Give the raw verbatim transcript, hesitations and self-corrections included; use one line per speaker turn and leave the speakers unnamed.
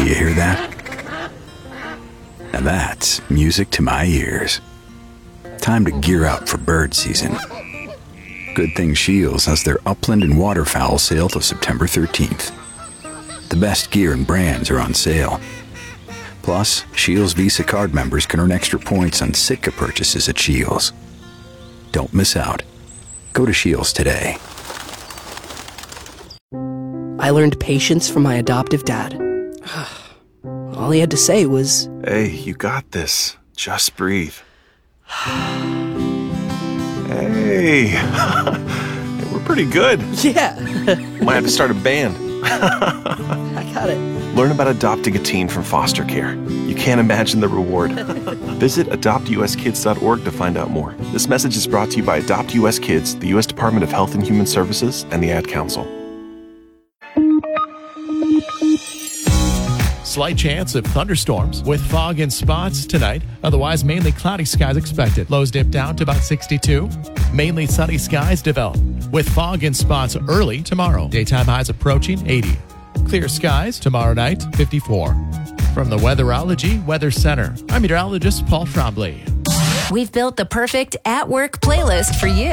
Do you hear that? Now that's music to my ears. Time to gear up for bird season. Good thing Shields has their upland and waterfowl sale till September thirteenth. The best gear and brands are on sale. Plus, Shields Visa card members can earn extra points on Sitka purchases at Shields. Don't miss out. Go to Shields today.
I learned patience from my adoptive dad. All he had to say was,
"Hey, you got this. Just breathe." Hey, we're pretty good.
yeah,
Might have to start a band.
I got it.
Learn about adopting a teen from foster care. You can't imagine the reward. Visit adopt u s kids dot org to find out more. This message is brought to you by Adopt U S Kids, the U S Department of Health and Human Services, and the Ad Council.
Slight chance of thunderstorms with fog and spots tonight. Otherwise, mainly cloudy skies expected. Lows dip down to about sixty-two. Mainly sunny skies develop with fog and spots early tomorrow. Daytime highs approaching eighty. Clear skies tomorrow night, fifty-four. From the Weatherology Weather Center, I'm meteorologist Paul Trombley.
We've built the perfect at-work playlist for you.